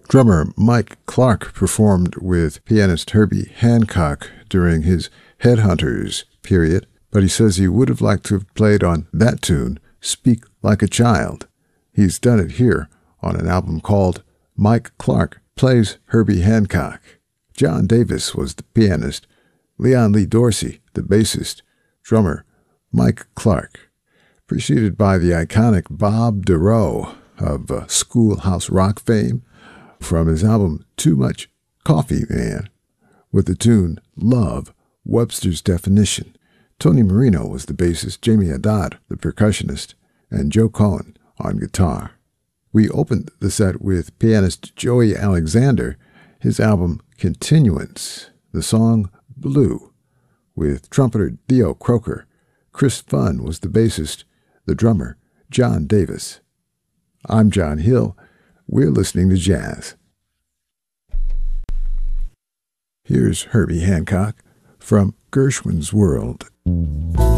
Drummer Mike Clark performed with pianist Herbie Hancock during his Headhunters period, but he says he would have liked to have played on that tune, Speak Like a Child. He's done it here on an album called Mike Clark Plays Herbie Hancock. John Davis was the pianist, Leon Lee Dorsey, the bassist, drummer Mike Clark, preceded by the iconic Bob Dorough of Schoolhouse Rock fame from his album Too Much Coffee Man with the tune Love, Webster's Definition. Tony Marino was the bassist, Jamie Haddad the percussionist, and Joe Cohen on guitar. We opened the set with pianist Joey Alexander, his album Continuance, the song Blue, with trumpeter Theo Croker. Chris Funn was the bassist, the drummer John Davis. I'm John Hill. We're listening to jazz. Here's Herbie Hancock from Gershwin's World.